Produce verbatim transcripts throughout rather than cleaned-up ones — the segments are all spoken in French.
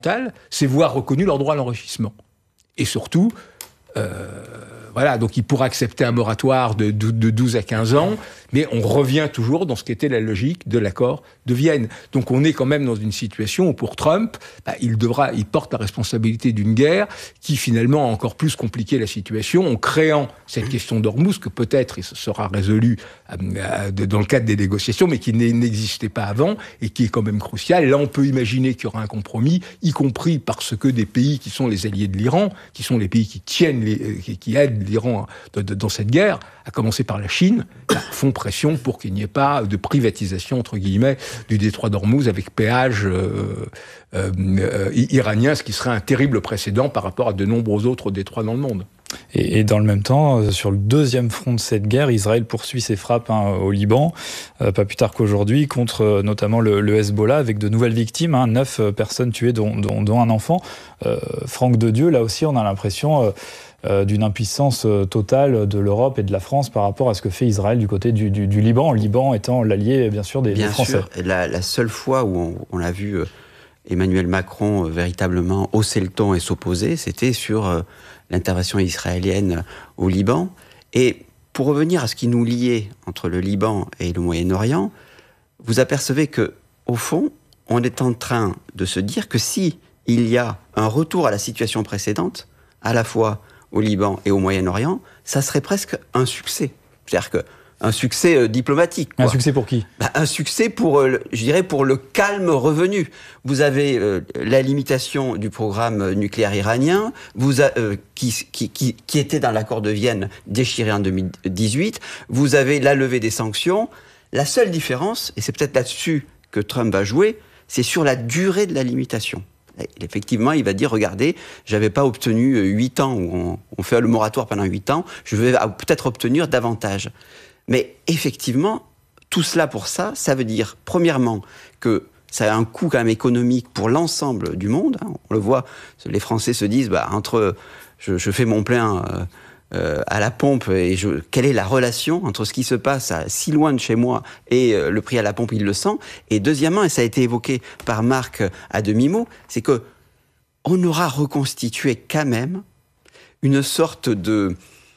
c'est voir reconnu leur droit à l'enrichissement. Et surtout, euh, voilà, donc il pourra accepter un moratoire de, de douze à quinze ans, mais on revient toujours dans ce qu'était la logique de l'accord de Vienne. Donc on est quand même dans une situation où pour Trump, bah, il devra, il porte la responsabilité d'une guerre qui finalement a encore plus compliqué la situation en créant cette question d'Ormuz que peut-être il sera résolue euh, dans le cadre des négociations, mais qui n'existait pas avant et qui est quand même crucial. Là, on peut imaginer qu'il y aura un compromis, y compris parce que des pays qui sont les alliés de l'Iran, qui sont les pays qui tiennent, les, qui, qui aident l'Iran de, de, dans cette guerre, à commencer par la Chine, bah, font pression pour qu'il n'y ait pas de privatisation, entre guillemets, du détroit d'Ormuz avec péage euh, euh, euh, iranien, ce qui serait un terrible précédent par rapport à de nombreux autres détroits dans le monde. Et, et dans le même temps, sur le deuxième front de cette guerre, Israël poursuit ses frappes hein, au Liban, euh, pas plus tard qu'aujourd'hui, contre euh, notamment le, le Hezbollah, avec de nouvelles victimes, hein, neuf personnes tuées, dont, dont, dont un enfant. Euh, Franck de Dieu, là aussi, on a l'impression... Euh, Euh, d'une impuissance euh, totale de l'Europe et de la France par rapport à ce que fait Israël du côté du, du, du Liban, le Liban étant l'allié, bien sûr, des, bien des Français. Sûr, la, la seule fois où on, on l'a vu euh, Emmanuel Macron euh, véritablement hausser le ton et s'opposer, c'était sur euh, l'intervention israélienne au Liban. Et pour revenir à ce qui nous liait entre le Liban et le Moyen-Orient, vous apercevez que, au fond, on est en train de se dire que si il y a un retour à la situation précédente, à la fois au Liban et au Moyen-Orient, ça serait presque un succès. C'est-à-dire que un succès euh, diplomatique. Quoi. Un succès pour qui ? Bah, un succès pour, euh, je dirais, pour le calme revenu. Vous avez euh, la limitation du programme nucléaire iranien, vous a, euh, qui, qui, qui, qui était dans l'accord de Vienne déchiré en deux mille dix-huit. Vous avez la levée des sanctions. La seule différence, et c'est peut-être là-dessus que Trump va jouer, c'est sur la durée de la limitation. Effectivement, il va dire, regardez, j'avais pas obtenu huit ans, où on, on fait le moratoire pendant huit ans, je vais peut-être obtenir davantage. Mais effectivement, tout cela pour ça, ça veut dire, premièrement, que ça a un coût quand même économique pour l'ensemble du monde. Hein. On le voit, les Français se disent, bah, entre, je, je fais mon plein euh, euh, à la pompe, et je, quelle est la relation entre ce qui se passe à, si loin de chez moi et euh, le prix à la pompe, il le sent. Et deuxièmement, et ça a été évoqué par Marc à demi-mot, c'est que on aura reconstitué quand même une sorte de,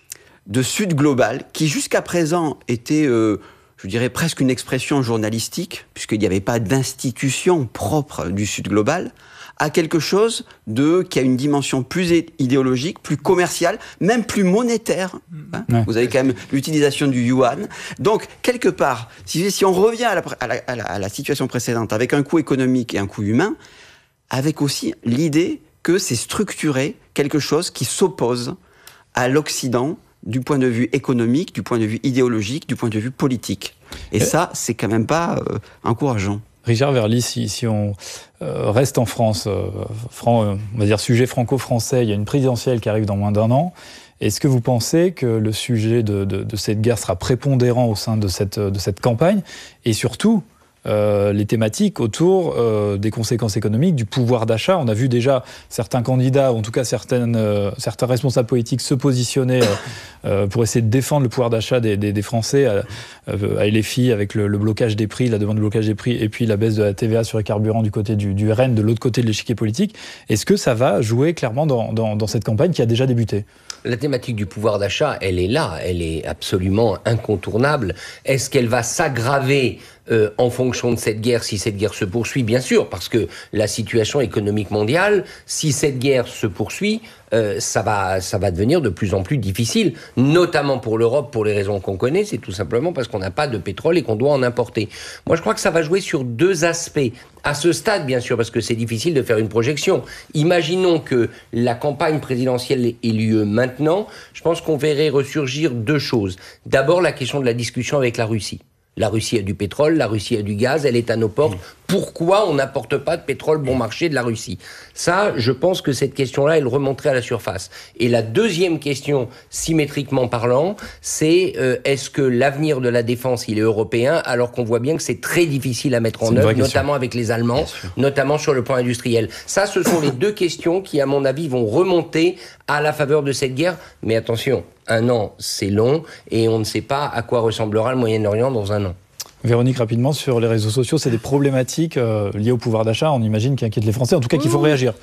de Sud global qui jusqu'à présent était, euh, je dirais, presque une expression journalistique, puisqu'il n'y avait pas d'institution propre du Sud global, à quelque chose de, qui a une dimension plus idéologique, plus commerciale, même plus monétaire. Hein. Ouais. Vous avez quand même l'utilisation du yuan. Donc, quelque part, si, si on revient à la, à, la, à, la, à la situation précédente, avec un coût économique et un coût humain, avec aussi l'idée que c'est structuré quelque chose qui s'oppose à l'Occident du point de vue économique, du point de vue idéologique, du point de vue politique. Et euh... ça, c'est quand même pas euh, encourageant. Richard Verly, si, si on euh, reste en France, euh, fran, on va dire sujet franco-français, il y a une présidentielle qui arrive dans moins d'un an. Est-ce que vous pensez que le sujet de, de, de cette guerre sera prépondérant au sein de cette, de cette campagne ? Et surtout, Euh, les thématiques autour euh, des conséquences économiques, du pouvoir d'achat. On a vu déjà certains candidats, ou en tout cas certaines, euh, certains responsables politiques se positionner euh, euh, pour essayer de défendre le pouvoir d'achat des, des, des Français à, à L F I avec le, le blocage des prix, la demande de blocage des prix, et puis la baisse de la T V A sur les carburants du côté du, du R N, de l'autre côté de l'échiquier politique. Est-ce que ça va jouer clairement dans, dans, dans cette campagne qui a déjà débuté ? La thématique du pouvoir d'achat, elle est là, elle est absolument incontournable. Est-ce qu'elle va s'aggraver euh, en fonction de cette guerre, si cette guerre se poursuit ? Bien sûr, parce que la situation économique mondiale, si cette guerre se poursuit, euh, ça va, ça va devenir de plus en plus difficile, notamment pour l'Europe, pour les raisons qu'on connaît, c'est tout simplement parce qu'on n'a pas de pétrole et qu'on doit en importer. Moi, je crois que ça va jouer sur deux aspects. À ce stade, bien sûr, parce que c'est difficile de faire une projection. Imaginons que la campagne présidentielle ait lieu maintenant. Je pense qu'on verrait ressurgir deux choses. D'abord, la question de la discussion avec la Russie. La Russie a du pétrole, la Russie a du gaz, elle est à nos portes. Pourquoi on n'apporte pas de pétrole bon marché de la Russie ? Ça, je pense que cette question-là, elle remonterait à la surface. Et la deuxième question, symétriquement parlant, c'est euh, est-ce que l'avenir de la défense, il est européen, alors qu'on voit bien que c'est très difficile à mettre en œuvre, notamment avec les Allemands, notamment sur le plan industriel. Ça, ce sont les deux questions qui, à mon avis, vont remonter à la faveur de cette guerre. Mais attention, un an, c'est long, et on ne sait pas à quoi ressemblera le Moyen-Orient dans un an. Véronique, rapidement, sur les réseaux sociaux, c'est des problématiques euh, liées au pouvoir d'achat, on imagine, qui inquiètent les Français, en tout cas qu'il faut réagir.